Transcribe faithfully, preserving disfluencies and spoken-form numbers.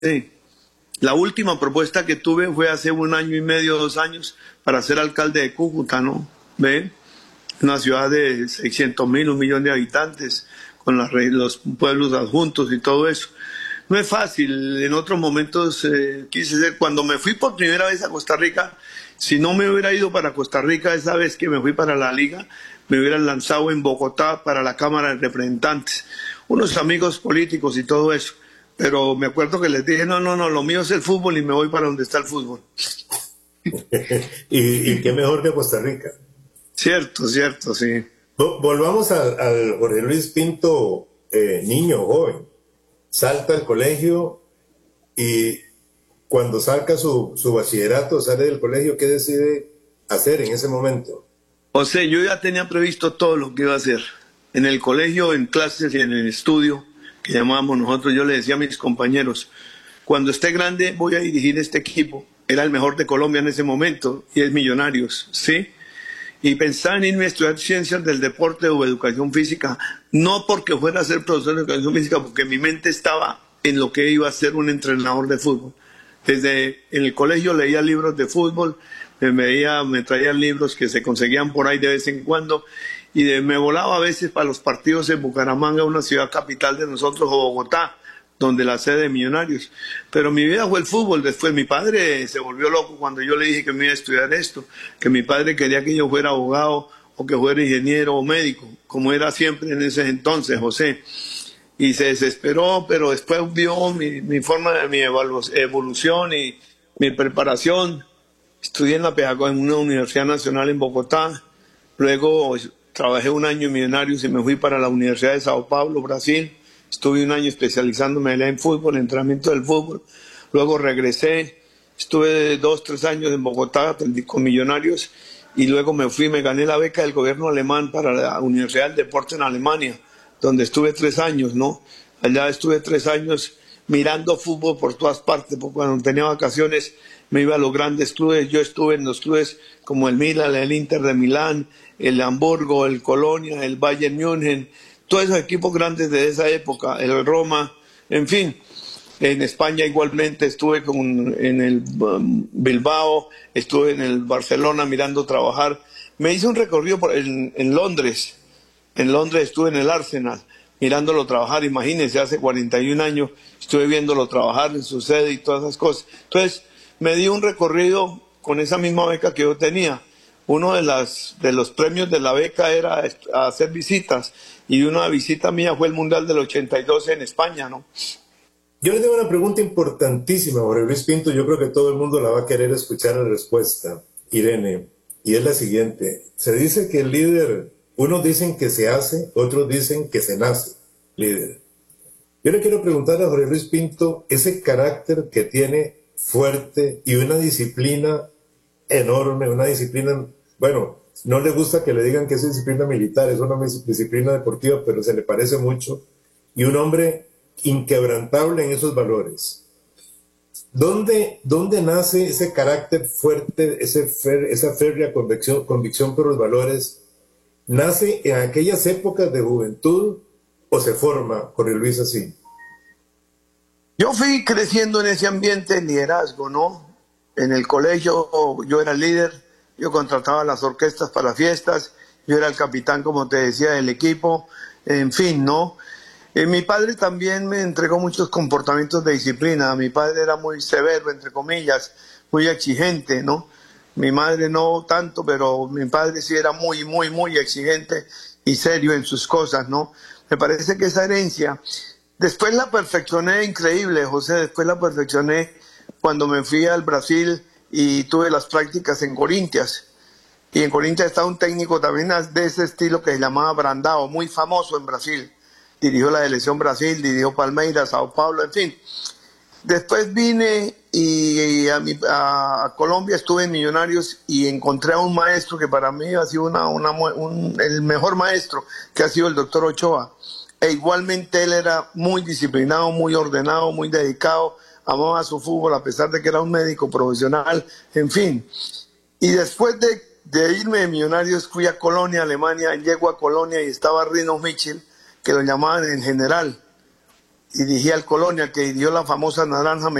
Sí. La última propuesta que tuve fue hace un año y medio, dos años, para ser alcalde de Cúcuta, ¿no? ¿Ve? Una ciudad de seiscientos mil, un millón de habitantes, con las, los pueblos adjuntos y todo eso. No es fácil. En otros momentos eh, quise ser, cuando me fui por primera vez a Costa Rica, si no me hubiera ido para Costa Rica esa vez que me fui para la Liga, me hubieran lanzado en Bogotá para la Cámara de Representantes. Unos amigos políticos y todo eso. Pero me acuerdo que les dije, no, no, no, lo mío es el fútbol y me voy para donde está el fútbol. y, y qué mejor que Costa Rica. Cierto, cierto, sí. Volvamos al, al Jorge Luis Pinto, eh, niño, joven. Salta al colegio y cuando saca su, su bachillerato, sale del colegio, ¿qué decide hacer en ese momento? O sea, yo ya tenía previsto todo lo que iba a hacer. En el colegio, en clases y en el estudio, que llamábamos nosotros, yo le decía a mis compañeros, cuando esté grande voy a dirigir este equipo. Era el mejor de Colombia en ese momento y es Millonarios, ¿sí? Y pensaba en irme a estudiar ciencias del deporte o educación física, no porque fuera a ser profesor de educación física, porque mi mente estaba en lo que iba a ser un entrenador de fútbol. Desde en el colegio leía libros de fútbol, me, veía, me traían libros que se conseguían por ahí de vez en cuando, y de, me volaba a veces para los partidos en Bucaramanga, una ciudad capital de nosotros, o Bogotá, donde la sede de Millonarios. Pero mi vida fue el fútbol. Después mi padre se volvió loco cuando yo le dije que me iba a estudiar esto, que mi padre quería que yo fuera abogado o que fuera ingeniero o médico, como era siempre en ese entonces, José. Y se desesperó, pero después vio mi, mi forma, de mi evolución y mi preparación. Estudié en la Pedagoga, en una universidad nacional en Bogotá. Luego trabajé un año en Millonarios y me fui para la Universidad de Sao Paulo, Brasil. Estuve un año especializándome en fútbol, en entrenamiento del fútbol. Luego regresé, estuve dos, tres años en Bogotá con Millonarios y luego me fui, me gané la beca del gobierno alemán para la Universidad del Deporte en Alemania, donde estuve tres años, ¿no? Allá estuve tres años mirando fútbol por todas partes, porque cuando tenía vacaciones me iba a los grandes clubes. Yo estuve en los clubes como el Milan, el Inter de Milán, el Hamburgo, el Colonia, el Bayern München, todos esos equipos grandes de esa época, el Roma, en fin. En España igualmente estuve con, en el um, Bilbao, estuve en el Barcelona mirando trabajar. Me hice un recorrido por, en, en Londres, en Londres estuve en el Arsenal, mirándolo trabajar, imagínense, hace cuarenta y un años estuve viéndolo trabajar en su sede y todas esas cosas. Entonces me di un recorrido con esa misma beca que yo tenía. Uno de, las, de los premios de la beca era hacer visitas, y una visita mía fue el Mundial del ochenta y dos en España, ¿no? Yo le tengo una pregunta importantísima, Jorge Luis Pinto, yo creo que todo el mundo la va a querer escuchar la respuesta, Irene, y es la siguiente. Se dice que el líder, unos dicen que se hace, otros dicen que se nace líder. Yo le quiero preguntar a Jorge Luis Pinto ese carácter que tiene fuerte y una disciplina enorme, una disciplina, bueno, no le gusta que le digan que es disciplina militar, es una disciplina deportiva, pero se le parece mucho, y un hombre inquebrantable en esos valores. ¿Dónde, dónde nace ese carácter fuerte, ese fer, esa férrea convicción, convicción por los valores? ¿Nace en aquellas épocas de juventud o se forma, Jorge Luis, así? Yo fui creciendo en ese ambiente de liderazgo, ¿no? En el colegio yo era líder, yo contrataba las orquestas para fiestas, yo era el capitán, como te decía, del equipo, en fin, ¿no? Eh, mi padre también me entregó muchos comportamientos de disciplina. Mi padre era muy severo, entre comillas, muy exigente, ¿no? Mi madre no tanto, pero mi padre sí era muy, muy, muy exigente y serio en sus cosas, ¿no? Me parece que esa herencia, después la perfeccioné increíble, José, después la perfeccioné cuando me fui al Brasil y tuve las prácticas en Corinthians. Y en Corinthians estaba un técnico también de ese estilo que se llamaba Brandao, muy famoso en Brasil. Dirigió la selección Brasil, dirigió Palmeiras, Sao Paulo, en fin. Después vine y a, mi, a, a Colombia, estuve en Millonarios y encontré a un maestro que para mí ha sido una, una, un, el mejor maestro, que ha sido el doctor Ochoa. E igualmente él era muy disciplinado, muy ordenado, muy dedicado, amaba su fútbol a pesar de que era un médico profesional, en fin. Y después de, de irme de Millonarios fui a Colonia, Alemania, llego a Colonia y estaba Rino Mitchell, que lo llamaban el general. dirigía el Colonia, que dirigió la famosa naranja